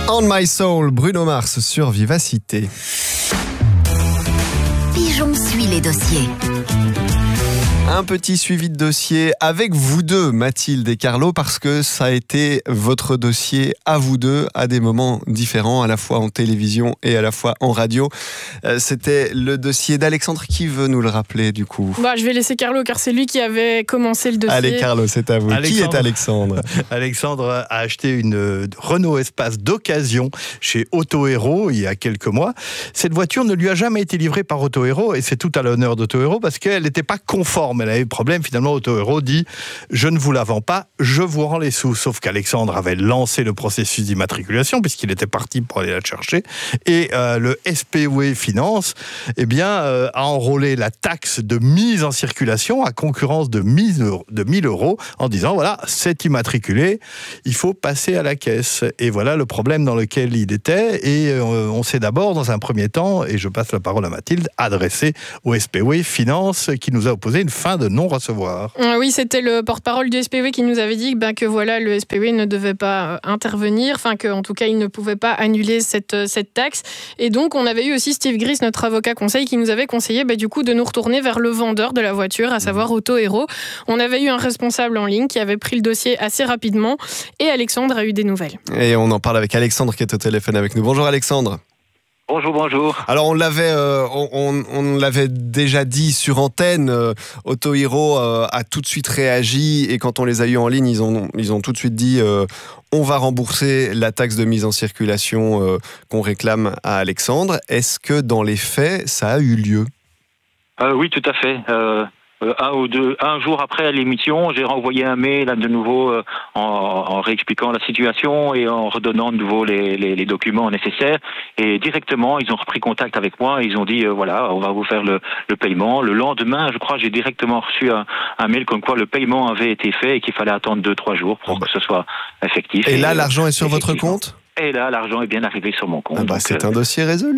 On My Soul, Bruno Mars sur Vivacité. Pigeon suit les dossiers. Un petit suivi de dossier avec vous deux, Mathilde et Carlo, parce que ça a été votre dossier à vous deux à des moments différents, à la fois en télévision et à la fois en radio. C'était le dossier d'Alexandre. Qui veut nous le rappeler du coup ? Je vais laisser Carlo car c'est lui qui avait commencé le dossier. Allez Carlo, c'est à vous. Qui est Alexandre ? Alexandre a acheté une Renault Espace d'occasion chez Auto Héros il y a quelques mois. Cette voiture ne lui a jamais été livrée par Auto Héros et c'est tout à l'honneur d'Auto Héros parce qu'elle n'était pas conforme. Elle avait problème, finalement Auto Héros dit « Je ne vous la vends pas, je vous rends les sous ». Sauf qu'Alexandre avait lancé le processus d'immatriculation puisqu'il était parti pour aller la chercher et le SPW Finance a enrôlé la taxe de mise en circulation à concurrence de 1000 euros en disant « Voilà, c'est immatriculé, il faut passer à la caisse ». Et voilà le problème dans lequel il était et on s'est d'abord, dans un premier temps, et je passe la parole à Mathilde, adressé au SPW Finance qui nous a opposé une fin de non-recevoir. Oui, c'était le porte-parole du SPW qui nous avait dit que voilà, le SPW ne devait pas intervenir, qu'en tout cas, il ne pouvait pas annuler cette taxe. Et donc, on avait eu aussi Steve Gris, notre avocat conseil, qui nous avait conseillé du coup de nous retourner vers le vendeur de la voiture, à savoir Auto Héros. On avait eu un responsable en ligne qui avait pris le dossier assez rapidement et Alexandre a eu des nouvelles. Et on en parle avec Alexandre qui est au téléphone avec nous. Bonjour Alexandre. Bonjour. Alors on l'avait déjà dit sur antenne, Auto Héros a tout de suite réagi et quand on les a eu en ligne, ils ont tout de suite dit on va rembourser la taxe de mise en circulation qu'on réclame à Alexandre. Est-ce que dans les faits, ça a eu lieu ? Oui, tout à fait. Un jour après l'émission, j'ai renvoyé un mail de nouveau en réexpliquant la situation et en redonnant de nouveau les documents nécessaires. Et directement, ils ont repris contact avec moi et ils ont dit voilà, on va vous faire le paiement. Le lendemain, je crois, j'ai directement reçu un mail comme quoi le paiement avait été fait et qu'il fallait attendre 2-3 jours pour que ce soit effectif. Et là, l'argent est sur votre compte ? Et là, l'argent est bien arrivé sur mon compte. C'est un dossier résolu.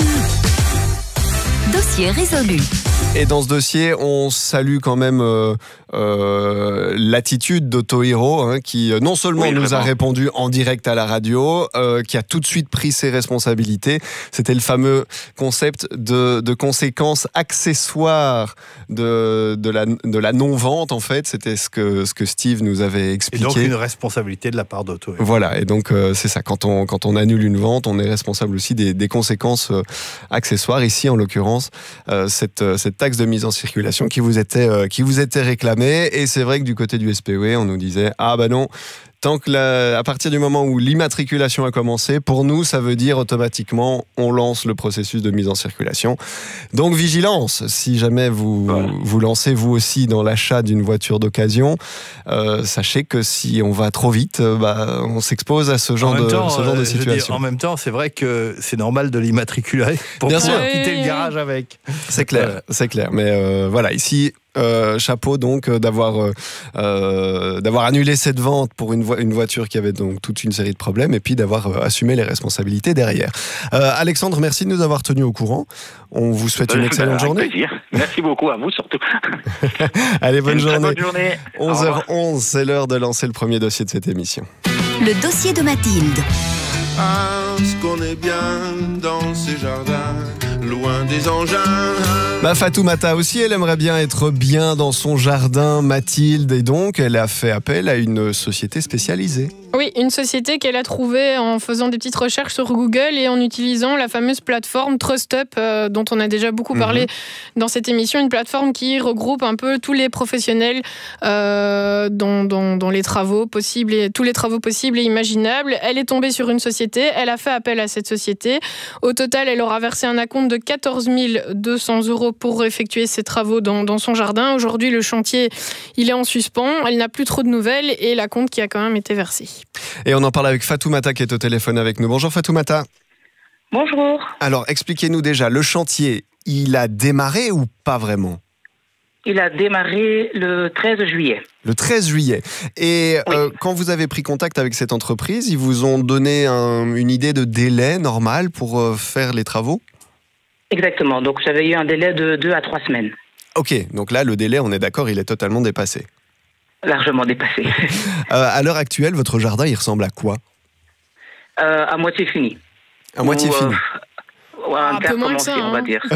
Dossier résolu. Et dans ce dossier, on salue quand même l'attitude d'Auto Héros, qui non seulement nous a répondu en direct à la radio, qui a tout de suite pris ses responsabilités. C'était le fameux concept de conséquences accessoires de la non-vente, en fait. C'était ce que Steve nous avait expliqué. Et donc une responsabilité de la part d'Auto Héros. Voilà, et donc c'est ça. Quand on annule une vente, on est responsable aussi des conséquences accessoires. Ici, en l'occurrence, cette taxe de mise en circulation qui vous était réclamée. Et c'est vrai que du côté du SPW, on nous disait non, tant que à partir du moment où l'immatriculation a commencé, pour nous, ça veut dire automatiquement on lance le processus de mise en circulation. Donc vigilance, si jamais vous lancez vous aussi dans l'achat d'une voiture d'occasion, sachez que si on va trop vite, on s'expose à ce genre de situation. En même temps, c'est vrai que c'est normal de l'immatriculer pour pouvoir quitter le garage avec. C'est clair, c'est clair. Mais voilà, ici, chapeau donc d'avoir annulé cette vente pour une voiture qui avait donc toute une série de problèmes et puis d'avoir assumé les responsabilités derrière. Alexandre, merci de nous avoir tenus au courant. On vous souhaite une excellente journée. Avec plaisir. Merci beaucoup à vous surtout. Allez, bonne journée. Bonne journée. 11h11, c'est l'heure de lancer le premier dossier de cette émission. Le dossier de Mathilde. Parce qu'on est bien dans ces jardins, loin des engins. Fatoumata aussi, elle aimerait bien être bien dans son jardin, Mathilde, et donc elle a fait appel à une société spécialisée. Oui, une société qu'elle a trouvée en faisant des petites recherches sur Google et en utilisant la fameuse plateforme TrustUp dont on a déjà beaucoup parlé dans cette émission, une plateforme qui regroupe un peu tous les professionnels dans les travaux possibles et tous les travaux possibles et imaginables. Elle est tombée sur une société, elle a fait appel à cette société. Au total, elle aura versé un acompte de 14 200 € pour effectuer ses travaux dans son jardin. Aujourd'hui, le chantier, il est en suspens. Elle n'a plus trop de nouvelles et l'acompte qui a quand même été versé. Et on en parle avec Fatoumata qui est au téléphone avec nous. Bonjour Fatoumata. Bonjour. Alors, expliquez-nous déjà, le chantier, il a démarré ou pas vraiment ? Il a démarré le 13 juillet. Le 13 juillet. Et oui. Quand vous avez pris contact avec cette entreprise, ils vous ont donné une idée de délai normal pour faire les travaux ? Exactement. Donc, j'avais eu un délai de 2 à 3 semaines. Ok, donc là, le délai, on est d'accord, il est totalement dépassé. Largement dépassé. À l'heure actuelle, votre jardin, il ressemble à quoi ? À moitié fini. À moitié fini. Un quart commencé, on va dire.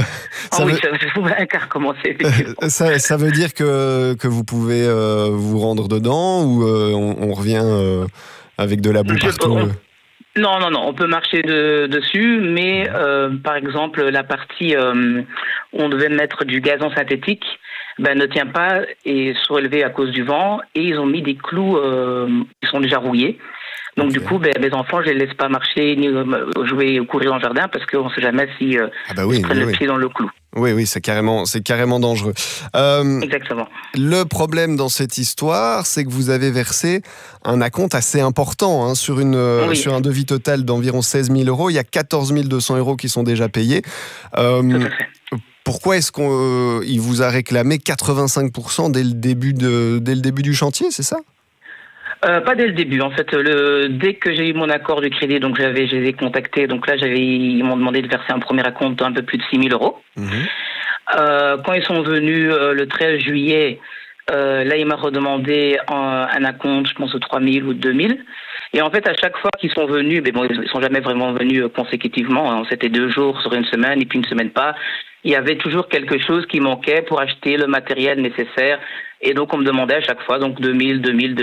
Un quart commencé. Ça veut dire que vous pouvez vous rendre dedans ou on revient avec de la boue partout Non, on peut marcher dessus, mais par exemple, la partie où on devait mettre du gazon synthétique ne tient pas et est surélevé à cause du vent, et ils ont mis des clous qui sont déjà rouillés. Donc du coup, mes enfants, je les laisse pas marcher ni jouer ou courir dans le jardin parce qu'on ne sait jamais si ils prennent le pied dans le clou. Oui, c'est carrément dangereux. Exactement. Le problème dans cette histoire, c'est que vous avez versé un acompte assez important sur un devis total d'environ 16 000 €. Il y a 14 200 € qui sont déjà payés. Tout à fait. Pourquoi est-ce qu'il vous a réclamé 85% dès le début du chantier, c'est ça ? Pas dès le début. En fait, dès que j'ai eu mon accord du crédit, donc je les ai contactés. Donc là, ils m'ont demandé de verser un premier acompte d'un peu plus de 6 000 €. Quand ils sont venus le 13 juillet, là, ils m'ont redemandé un acompte, je pense, de 3 000 ou de 2 000. Et en fait, à chaque fois qu'ils sont venus, ils sont jamais vraiment venus consécutivement. C'était 2 jours sur une semaine et puis une semaine pas. Il y avait toujours quelque chose qui manquait pour acheter le matériel nécessaire. Et donc, on me demandait à chaque fois, donc 2 000.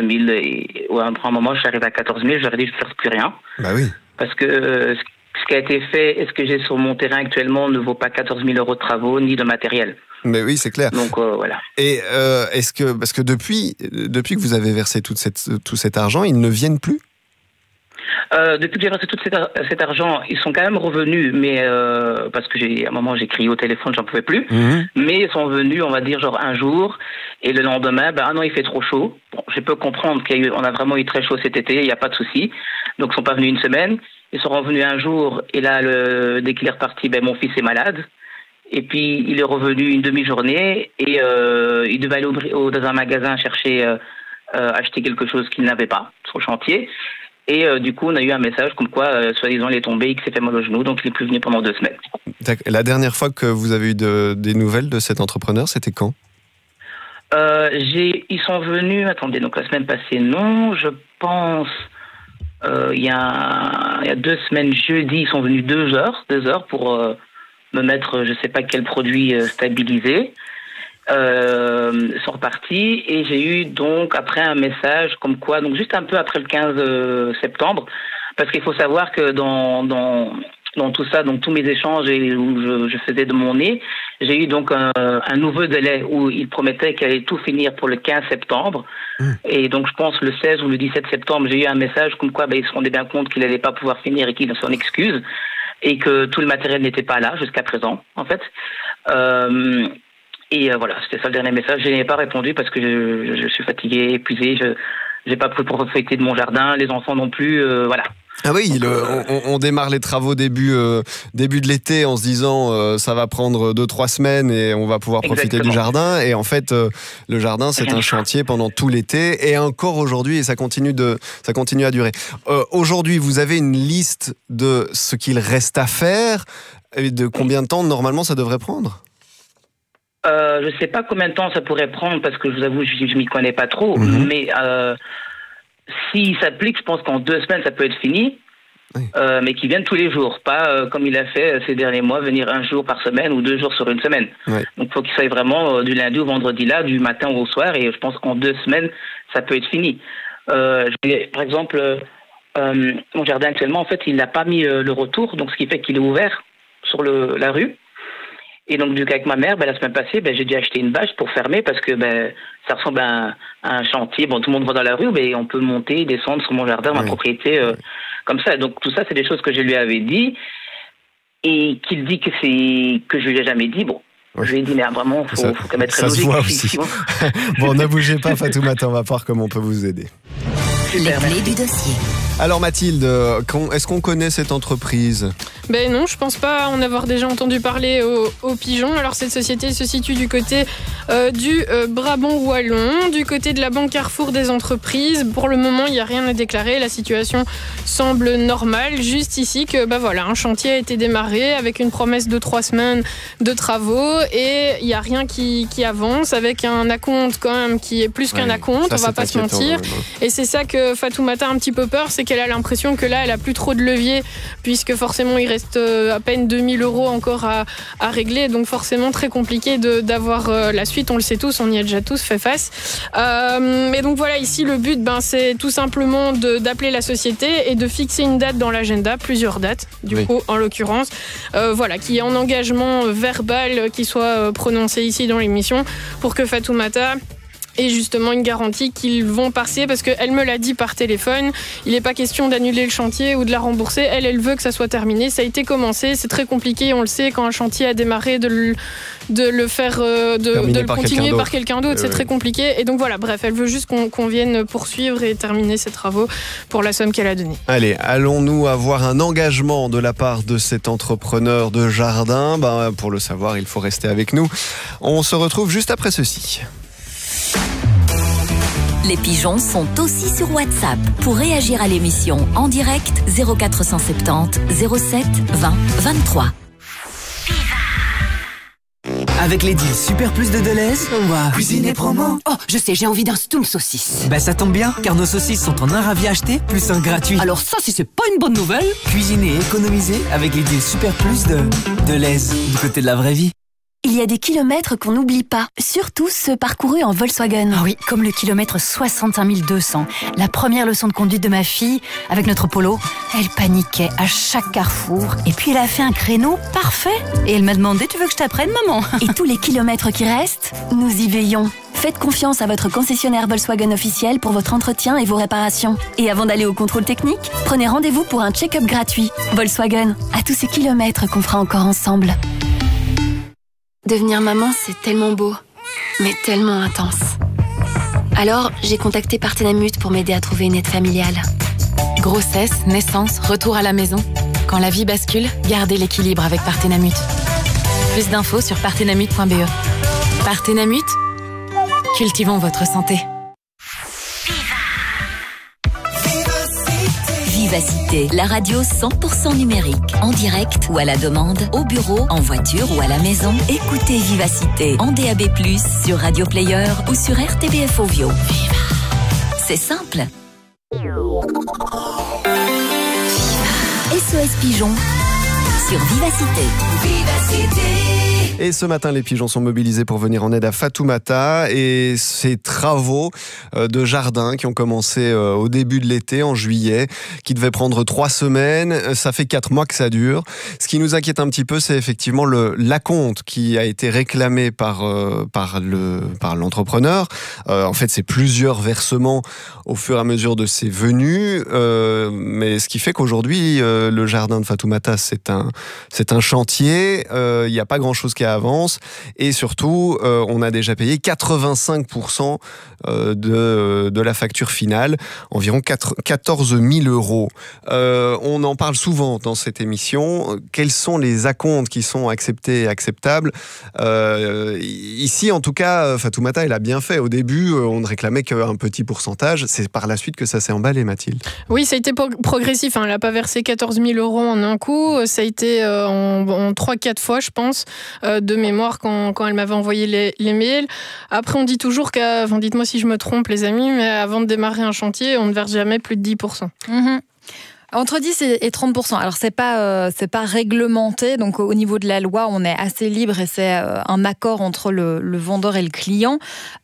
Et à un moment, je suis arrivé à 14 000, j'aurais dit, je ne fais plus rien. Bah oui. Parce que ce qui a été fait et ce que j'ai sur mon terrain actuellement ne vaut pas 14 000 € de travaux ni de matériel. Mais oui, c'est clair. Donc, voilà. Et parce que depuis que vous avez versé tout cet argent, ils ne viennent plus ? Depuis que j'ai versé tout cet argent, ils sont quand même revenus, mais parce que à un moment j'ai crié au téléphone, j'en pouvais plus. Mais ils sont venus, on va dire genre un jour, et le lendemain, non, il fait trop chaud. Bon, je peux comprendre qu'on a vraiment eu très chaud cet été, il n'y a pas de souci. Donc ils sont pas venus une semaine, ils sont revenus un jour, et là dès qu'il est reparti, mon fils est malade. Et puis il est revenu une demi-journée, et il devait aller dans un magasin chercher acheter quelque chose qu'il n'avait pas sur le chantier. Et du coup, on a eu un message comme quoi, soi-disant, il est tombé et qu'il s'est fait mal au genou, donc il n'est plus venu pendant 2 semaines. La dernière fois que vous avez eu des nouvelles de cet entrepreneur, c'était quand ? Ils sont venus, attendez, donc la semaine passée, non, je pense, il y a 2 semaines, jeudi, ils sont venus 2 heures pour me mettre, je ne sais pas quel produit stabilisé. Sont repartis et j'ai eu donc après un message comme quoi, donc juste un peu après le 15 septembre, parce qu'il faut savoir que dans tout ça, donc tous mes échanges où je faisais de mon nez, j'ai eu donc un nouveau délai où il promettait qu'il allait tout finir pour le 15 septembre. Et donc je pense le 16 ou le 17 septembre, j'ai eu un message comme quoi ils se rendaient bien compte qu'il n'allait pas pouvoir finir et qu'il s'en excuse et que tout le matériel n'était pas là jusqu'à présent en fait. Et voilà, c'était ça le dernier message. Je n'ai pas répondu parce que je suis fatigué, épuisé. Je n'ai pas pu profiter de mon jardin, les enfants non plus. Voilà. Ah oui, on démarre les travaux début de l'été en se disant ça va prendre 2-3 semaines et on va pouvoir profiter du jardin. Et en fait, le jardin, c'est un chantier pendant tout l'été et encore aujourd'hui, et ça continue à durer. Aujourd'hui, vous avez une liste de ce qu'il reste à faire et de combien de temps normalement ça devrait prendre ? Je ne sais pas combien de temps ça pourrait prendre parce que je vous avoue, je ne m'y connais pas trop. Mais s'il s'applique, je pense qu'en 2 semaines, ça peut être fini. Oui. Mais qu'il vienne tous les jours, pas comme il a fait ces derniers mois, venir 1 jour par semaine ou 2 jours sur une semaine. Oui. Donc il faut qu'il soit vraiment du lundi au vendredi là, du matin au soir. Et je pense qu'en 2 semaines, ça peut être fini. Par exemple, mon jardin actuellement, en fait, il n'a pas mis le retour, donc ce qui fait qu'il est ouvert sur la rue. Et donc, du coup, avec ma mère, la semaine passée, j'ai dû acheter une bâche pour fermer parce que ça ressemble à un chantier. Bon, tout le monde va dans la rue, mais on peut monter, descendre sur mon jardin, ma propriété, comme ça. Donc, tout ça, c'est des choses que je lui avais dit et qu'il dit que je lui ai jamais dit. Bon, je lui ai dit, mais vraiment, faut quand même être très logique. Ça se voit aussi. Bon, ne bougez pas, Fatoumata, on va voir comment on peut vous aider. Les clés du dossier. Alors, Mathilde, est-ce qu'on connaît cette entreprise ? Ben non, je pense pas en avoir déjà entendu parler au Pigeon. Alors cette société se situe du côté du Brabant wallon, du côté de la Banque Carrefour des entreprises. Pour le moment, il n'y a rien à déclarer. La situation semble normale. Juste ici que un chantier a été démarré avec une promesse de 3 semaines de travaux et il n'y a rien qui avance, avec un acompte quand même qui est plus qu'un acompte, on va pas se mentir. Et c'est ça que Fatoumata a un petit peu peur, c'est qu'elle a l'impression que là, elle a plus trop de levier, puisque forcément, il reste à peine 2000 € encore à régler, donc forcément très compliqué d'avoir la suite. On le sait tous, on y a déjà tous fait face. Mais donc voilà, ici, le but, c'est tout simplement d'appeler la société et de fixer une date dans l'agenda, plusieurs dates, du coup, en l'occurrence, qui est en engagement verbal qui soit prononcé ici dans l'émission pour que Fatoumata ait justement une garantie qu'ils vont passer, parce qu'elle me l'a dit par téléphone, il n'est pas question d'annuler le chantier ou de la rembourser, elle veut que ça soit terminé, ça a été commencé, c'est très compliqué, on le sait, quand un chantier a démarré, de le faire, de le continuer par quelqu'un d'autre, c'est très compliqué, et donc voilà, bref, elle veut juste qu'on vienne poursuivre et terminer ses travaux pour la somme qu'elle a donnée. Allez, allons-nous avoir un engagement de la part de cet entrepreneur de jardin? Pour le savoir, il faut rester avec nous. On se retrouve juste après ceci. Les pigeons sont aussi sur WhatsApp. Pour réagir à l'émission en direct, 0470 07 20 23. Avec les deals Super Plus de Deleuze, on va cuisiner promo. Oh, je sais, j'ai envie d'un stoum saucisse. Ça tombe bien, car nos saucisses sont en un ravi acheté, plus un gratuit. Alors ça, si c'est pas une bonne nouvelle. Cuisiner et économiser avec les deals Super Plus de Deleuze, du côté de la vraie vie. Il y a des kilomètres qu'on n'oublie pas, surtout ceux parcourus en Volkswagen. Ah oui, comme le kilomètre 65 200. La première leçon de conduite de ma fille, avec notre Polo, elle paniquait à chaque carrefour. Et puis elle a fait un créneau parfait. Et elle m'a demandé, tu veux que je t'apprenne, maman? Et tous les kilomètres qui restent, nous y veillons. Faites confiance à votre concessionnaire Volkswagen officiel pour votre entretien et vos réparations. Et avant d'aller au contrôle technique, prenez rendez-vous pour un check-up gratuit. Volkswagen, à tous ces kilomètres qu'on fera encore ensemble. Devenir maman, c'est tellement beau, mais tellement intense. Alors, j'ai contacté Partenamut pour m'aider à trouver une aide familiale. Grossesse, naissance, retour à la maison. Quand la vie bascule, gardez l'équilibre avec Partenamut. Plus d'infos sur partenamut.be. Partenamut, cultivons votre santé. Vivacité, la radio 100% numérique, en direct ou à la demande, au bureau, en voiture ou à la maison. Écoutez Vivacité en DAB+, sur Radio Player ou sur RTBF Ovio. C'est simple. SOS Pigeon sur Vivacité. Et ce matin, les pigeons sont mobilisés pour venir en aide à Fatoumata et ses travaux de jardin qui ont commencé au début de l'été, en juillet, qui devaient prendre 3 semaines. Ça fait 4 mois que ça dure. Ce qui nous inquiète un petit peu, c'est effectivement l'acompte qui a été réclamé par l'entrepreneur. En fait, c'est plusieurs versements au fur et à mesure de ses venues. Mais ce qui fait qu'aujourd'hui, le jardin de Fatoumata, c'est un chantier. Il n'y a pas grand-chose qui avance, et surtout on a déjà payé 85% de la facture finale, environ 14 000 €. On en parle souvent dans cette émission. Quels sont les acomptes qui sont acceptés et acceptables? Ici, en tout cas, Fatoumata, elle a bien fait. Au début, on ne réclamait qu'un petit pourcentage. C'est par la suite que ça s'est emballé, Mathilde. Oui, ça a été progressif. Elle n'a pas versé 14 000 € en un coup. Ça a été en 3-4 fois, je pense, de mémoire quand elle m'avait envoyé les mails. Après, on dit toujours dites-moi si je me trompe, les amis, mais avant de démarrer un chantier, on ne verse jamais plus de 10%. Entre 10 et 30%. Alors, c'est pas réglementé. Donc, au niveau de la loi, on est assez libre et c'est un accord entre le vendeur et le client.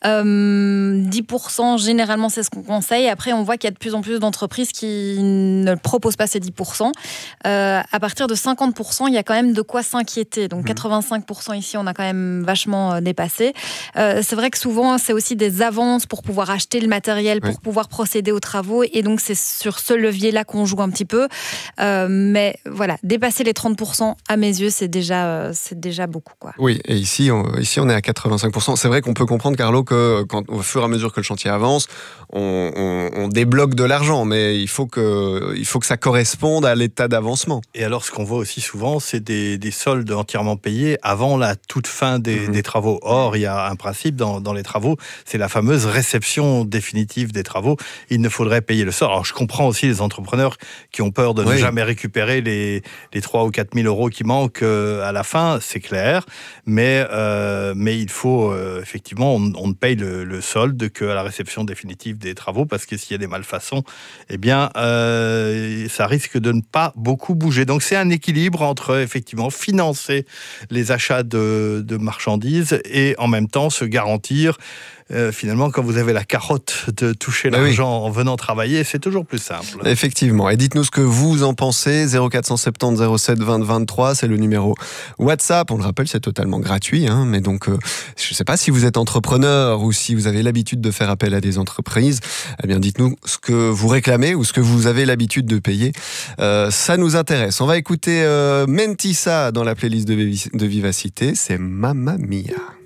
10%, généralement, c'est ce qu'on conseille. Après, on voit qu'il y a de plus en plus d'entreprises qui ne proposent pas ces 10%. À partir de 50%, il y a quand même de quoi s'inquiéter. Donc, 85% ici, on a quand même vachement dépassé. C'est vrai que souvent, c'est aussi des avances pour pouvoir acheter le matériel, pour pouvoir procéder aux travaux. Et donc, c'est sur ce levier-là qu'on joue un petit petit peu. Mais voilà, dépasser les 30%, à mes yeux, c'est déjà beaucoup, quoi. Oui, et ici on est à 85%. C'est vrai qu'on peut comprendre, Carlo, que au fur et à mesure que le chantier avance, on débloque de l'argent, mais il faut que ça corresponde à l'état d'avancement. Et alors, ce qu'on voit aussi souvent, c'est des soldes entièrement payés avant la toute fin des travaux. Or, il y a un principe dans les travaux, c'est la fameuse réception définitive des travaux. Il ne faudrait payer le sol. Alors, je comprends aussi les entrepreneurs qui ont peur de ne jamais récupérer les 3 ou 4 000 euros qui manquent à la fin, c'est clair. Mais il faut, effectivement, on ne paye le solde qu'à la réception définitive des travaux, parce que s'il y a des malfaçons, eh bien, ça risque de ne pas beaucoup bouger. Donc, c'est un équilibre entre, effectivement, financer les achats de marchandises et en même temps se garantir finalement, quand vous avez la carotte de toucher l'argent en venant travailler, c'est toujours plus simple. Effectivement. Et dites-nous ce que vous en pensez. 0470 07 20 23, c'est le numéro WhatsApp. On le rappelle, c'est totalement gratuit. Mais donc, je ne sais pas si vous êtes entrepreneur ou si vous avez l'habitude de faire appel à des entreprises. Eh bien, dites-nous ce que vous réclamez ou ce que vous avez l'habitude de payer. Ça nous intéresse. On va écouter Mentissa dans la playlist de Vivacité. C'est Mamma Mia.